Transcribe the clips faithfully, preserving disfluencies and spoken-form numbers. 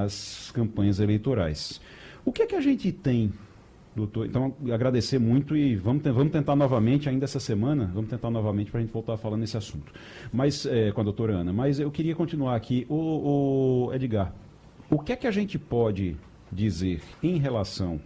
nas campanhas eleitorais. O que é que a gente tem, doutor? Então, agradecer muito e vamos, vamos tentar novamente, ainda essa semana, vamos tentar novamente para a gente voltar falando nesse assunto. Mas, é, com a doutora Ana, mas eu queria continuar aqui. O, o Edgar, o que é que a gente pode dizer em relação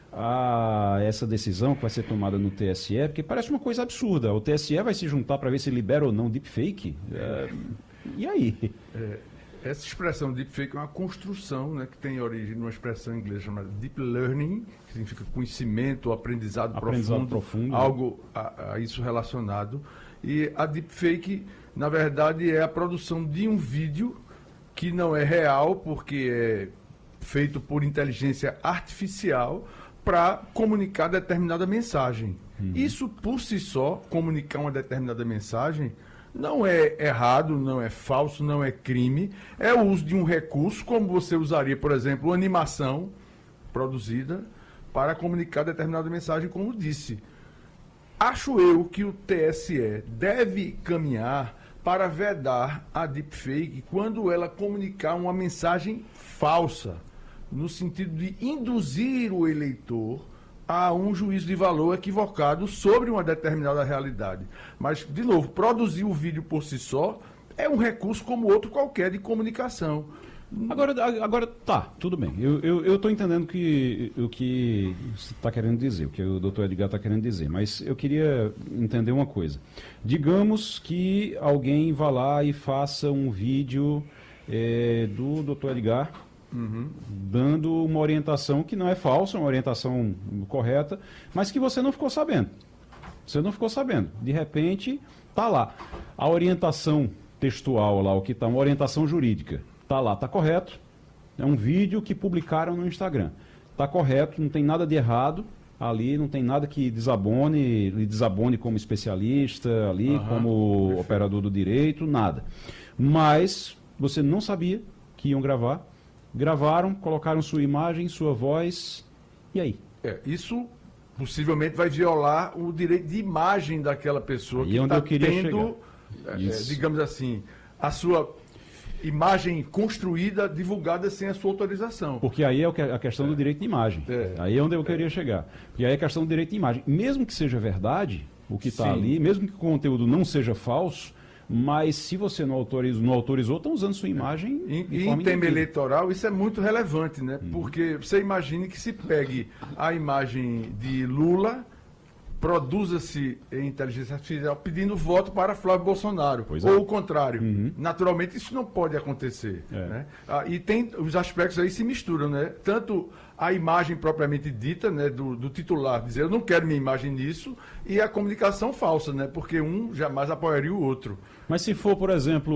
a essa decisão que vai ser tomada no T S E? Porque parece uma coisa absurda. O T S E vai se juntar para ver se libera ou não deepfake? É, e aí? É, essa expressão deepfake é uma construção, né, que tem origem numa expressão inglesa chamada deep learning, que significa conhecimento, aprendizado, aprendizado profundo, profundo, algo a, a isso relacionado. E a deepfake, na verdade, é a produção de um vídeo que não é real, porque é feito por inteligência artificial, para comunicar determinada mensagem. Uhum. Isso, por si só, comunicar uma determinada mensagem, não é errado, não é falso, não é crime. É o uso de um recurso, como você usaria, por exemplo, uma animação produzida para comunicar determinada mensagem, como disse. Acho eu que o T S E deve caminhar para vedar a deepfake quando ela comunicar uma mensagem falsa, no sentido de induzir o eleitor a um juízo de valor equivocado sobre uma determinada realidade. Mas, de novo, produzir o vídeo por si só é um recurso como outro qualquer de comunicação. Agora, agora tá, tudo bem. Eu estou entendendo que, o que você está querendo dizer, o que o doutor Edgar está querendo dizer, mas eu queria entender uma coisa. Digamos que alguém vá lá e faça um vídeo é, do doutor Edgar, Uhum. dando uma orientação que não é falsa, uma orientação correta, mas que você não ficou sabendo. Você não ficou sabendo. De repente, tá lá. A orientação textual lá, o que está, uma orientação jurídica, tá lá, tá correto. É um vídeo que publicaram no Instagram. Tá correto, não tem nada de errado ali, não tem nada que desabone, lhe desabone como especialista ali, uhum. como Perfeito. Operador do direito, nada. Mas você não sabia que iam gravar. Gravaram, colocaram sua imagem, sua voz, e aí? É, isso possivelmente vai violar o direito de imagem daquela pessoa aí que está tendo, é, digamos assim, a sua imagem construída, divulgada sem a sua autorização. Porque aí é a questão é. do direito de imagem. É. Aí é onde eu queria é. chegar. Porque aí é a questão do direito de imagem. Mesmo que seja verdade, o que está ali, mesmo que o conteúdo não seja falso, mas se você não autorizou, não autorizou, estão usando sua imagem. E em, em tema eleitoral, isso é muito relevante, né? Hum. Porque você imagine que se pegue a imagem de Lula, produza-se em inteligência artificial pedindo voto para Flávio Bolsonaro. Pois ou é. o contrário. Uhum. Naturalmente, isso não pode acontecer. É. Né? Ah, e tem os aspectos aí se misturam, né? Tanto a imagem propriamente dita, né, do, do titular, dizer eu não quero minha imagem nisso, e a comunicação falsa, né? Porque um jamais apoiaria o outro. Mas se for, por exemplo,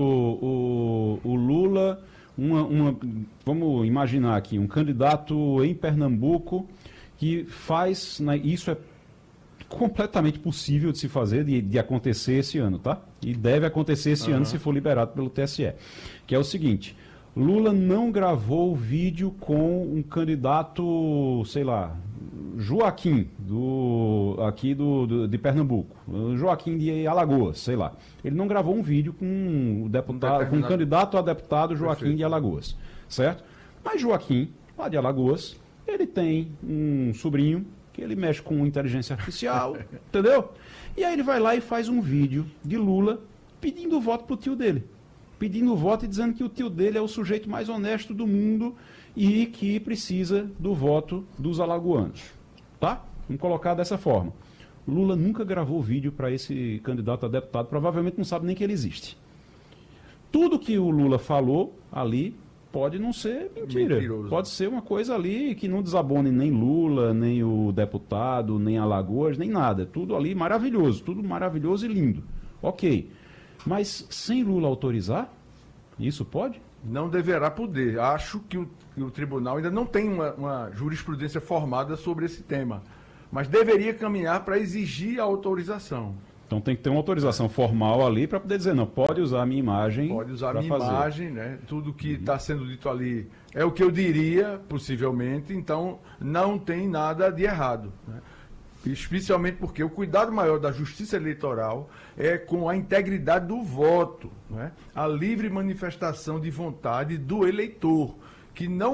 o, o Lula, uma, uma, vamos imaginar aqui, um candidato em Pernambuco que faz, né, isso é completamente possível de se fazer, de, de acontecer esse ano, tá? E deve acontecer esse uhum. ano se for liberado pelo T S E. Que é o seguinte, Lula não gravou o vídeo com um candidato, sei lá, Joaquim, do, aqui do, do, de Pernambuco, Joaquim de Alagoas, sei lá. Ele não gravou um vídeo com o deputado, um com um candidato a deputado Joaquim Perfeito. de Alagoas, certo? Mas Joaquim, lá de Alagoas, ele tem um sobrinho que ele mexe com inteligência artificial, entendeu? E aí ele vai lá e faz um vídeo de Lula pedindo voto pro tio dele. Pedindo voto e dizendo que o tio dele é o sujeito mais honesto do mundo e que precisa do voto dos alagoanos. Tá? Vamos colocar dessa forma. Lula nunca gravou vídeo para esse candidato a deputado, provavelmente não sabe nem que ele existe. Tudo que o Lula falou ali pode não ser mentira. Mentiroso. Pode ser uma coisa ali que não desabone nem Lula, nem o deputado, nem Alagoas, nem nada. Tudo ali maravilhoso, tudo maravilhoso e lindo. Ok. Mas sem Lula autorizar, isso pode? Não deverá poder. Acho que o, que o tribunal ainda não tem uma, uma jurisprudência formada sobre esse tema. Mas deveria caminhar para exigir a autorização. Então tem que ter uma autorização formal ali para poder dizer, não, pode usar a minha imagem. Pode usar a minha fazer. imagem, né? Tudo que está uhum. sendo dito ali é o que eu diria, possivelmente, então não tem nada de errado. Né? Especialmente porque o cuidado maior da justiça eleitoral é com a integridade do voto, né? A livre manifestação de vontade do eleitor, que não